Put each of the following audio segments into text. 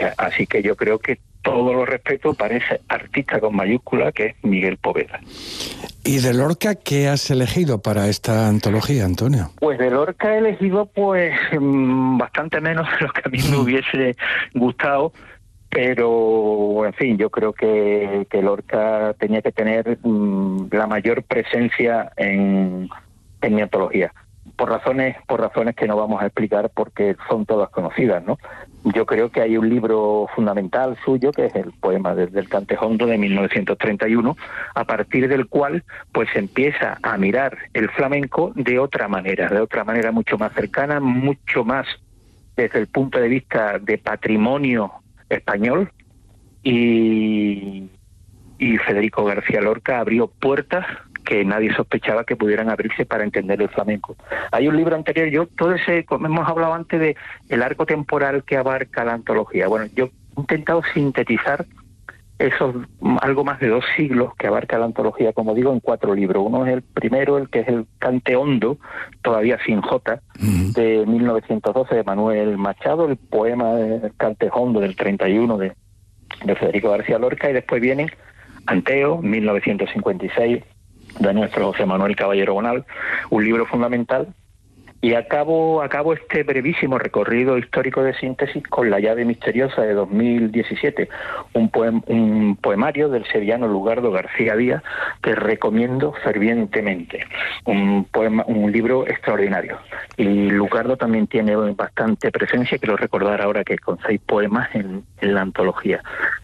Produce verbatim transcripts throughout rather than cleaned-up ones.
artista. Así que yo creo que todo lo respeto para ese artista con mayúscula que es Miguel Poveda. ¿Y de Lorca qué has elegido para esta antología, Antonio? Pues de Lorca he elegido pues bastante menos de lo que a mí me hubiese gustado, pero en fin, yo creo que, que Lorca tenía que tener mmm, la mayor presencia en, en mi antología. Por razones, por razones que no vamos a explicar porque son todas conocidas, ¿no? Yo creo que hay un libro fundamental suyo, que es el poema desde el Cantejondo de mil novecientos treinta y uno, a partir del cual pues empieza a mirar el flamenco de otra manera, de otra manera mucho más cercana, mucho más desde el punto de vista de patrimonio español, y, y Federico García Lorca abrió puertas que nadie sospechaba que pudieran abrirse para entender el flamenco. Hay un libro anterior, yo todo ese, como hemos hablado antes de el arco temporal que abarca la antología. Bueno, yo he intentado sintetizar esos algo más de dos siglos que abarca la antología, como digo, en cuatro libros. Uno es el primero, el que es el Cantehondo, todavía sin J, uh-huh. de mil novecientos doce, de Manuel Machado, el poema del Cantejondo del treinta y uno de, de Federico García Lorca, y después vienen Anteo, mil novecientos cincuenta y seis, de nuestro José Manuel Caballero Bonal, un libro fundamental, y acabo, acabo este brevísimo recorrido histórico de síntesis con La llave misteriosa de dos mil diecisiete, un, poem, un poemario del sevillano Lugardo García Díaz que recomiendo fervientemente, un, poema, un libro extraordinario. Y Lugardo también tiene bastante presencia, quiero recordar ahora que con seis poemas en, en la antología.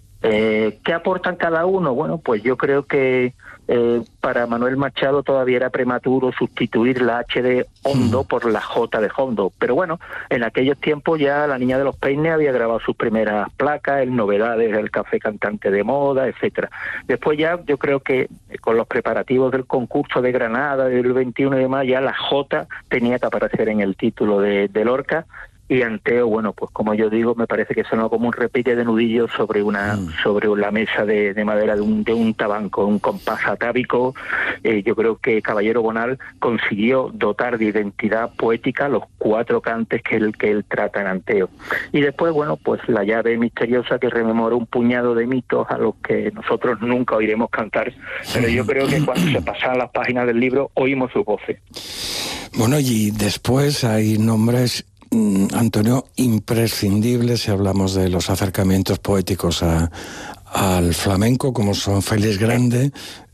Eh, ¿Qué aportan cada uno? Bueno, pues yo creo que eh, para Manuel Machado todavía era prematuro sustituir la H de Hondo por la J de Hondo, pero bueno, en aquellos tiempos ya La Niña de los Peines había grabado sus primeras placas, el Novedades, el Café Cantante de Moda, etcétera. Después ya yo creo que con los preparativos del concurso de Granada del veintiuno de mayo, ya la J tenía que aparecer en el título de, de Lorca. Y Anteo, bueno, pues como yo digo, me parece que sonó como un repique de nudillos sobre una mm. sobre la mesa de, de madera de un, de un tabanco, un compás atávico. Eh, yo creo que Caballero Bonal consiguió dotar de identidad poética los cuatro cantes que él, que él trata en Anteo. Y después, bueno, pues La llave misteriosa, que rememora un puñado de mitos a los que nosotros nunca oiremos cantar, pero yo creo que cuando se pasan las páginas del libro oímos sus voces. Bueno, y después hay nombres, Antonio, imprescindibles si hablamos de los acercamientos poéticos a, al flamenco, como son Félix Grande,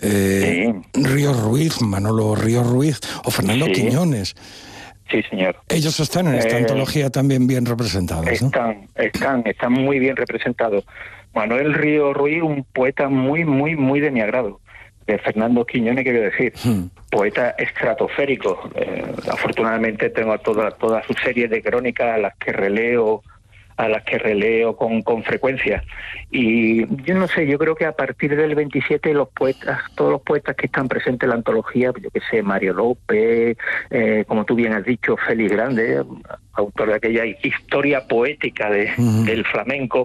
eh, sí. Ríos Ruiz, Manolo Ríos Ruiz o Fernando sí. Quiñones. Sí, señor. Ellos están en esta eh, antología también bien representados, ¿no? Están, están, están muy bien representados. Manuel Ríos Ruiz, un poeta muy, muy, muy de mi agrado. De Fernando Quiñones, quiero decir, hmm. poeta estratosférico. Eh, afortunadamente tengo toda toda su serie de crónicas a las que releo, a las que releo con, con frecuencia. Y yo no sé, yo creo que a partir del veintisiete los poetas, todos los poetas que están presentes en la antología, yo que sé, Mario López, eh, como tú bien has dicho, Félix Grande, autor de aquella historia poética de, uh-huh. del flamenco,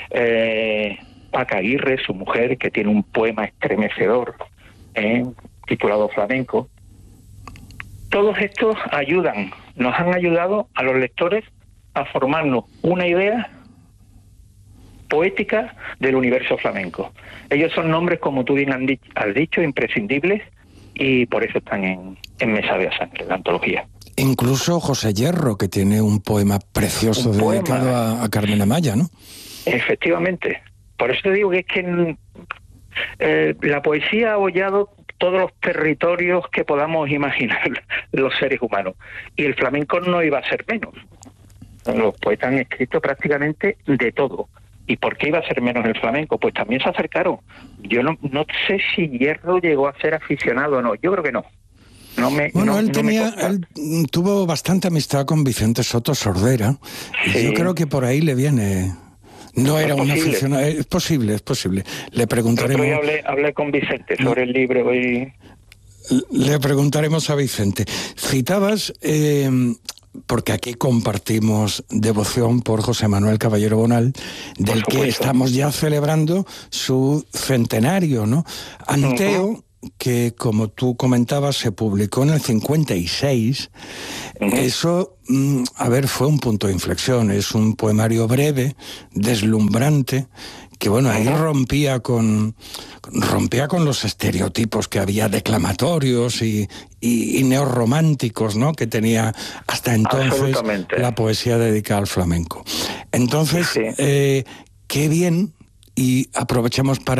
eh, Paca Aguirre, su mujer, que tiene un poema estremecedor, eh, titulado Flamenco. Todos estos ayudan, nos han ayudado a los lectores a formarnos una idea poética del universo flamenco. Ellos son nombres, como tú bien has dicho, imprescindibles, y por eso están en, en Mesa de Sangre, la antología. Incluso José Hierro, que tiene un poema precioso un dedicado poema. A, a Carmen Amaya, ¿no? Efectivamente. Por eso te digo que es que eh, la poesía ha hollado todos los territorios que podamos imaginar los seres humanos. Y el flamenco no iba a ser menos. Los poetas han escrito prácticamente de todo. ¿Y por qué iba a ser menos el flamenco? Pues también se acercaron. Yo no, no sé si Hierro llegó a ser aficionado o no. Yo creo que no. No me, bueno, no, él no tenía, él tuvo bastante amistad con Vicente Soto Sordera. Sí. Y yo creo que por ahí le viene... No era un aficionado, es posible, es posible. Le preguntaremos. Yo hablé, hablé con Vicente sobre el libro y... Le preguntaremos a Vicente. Citabas, eh, porque aquí compartimos devoción por José Manuel Caballero Bonal, del que estamos ya celebrando su centenario, ¿no? Anteo, uh-huh. que, como tú comentabas, se publicó en el cincuenta y seis. Uh-huh. Eso, a ver, fue un punto de inflexión. Es un poemario breve, deslumbrante, que bueno, ahí rompía con rompía con los estereotipos que había declamatorios y, y, y neorrománticos, ¿no?, que tenía hasta entonces la poesía dedicada al flamenco. Entonces, sí. eh, qué bien, y aprovechamos para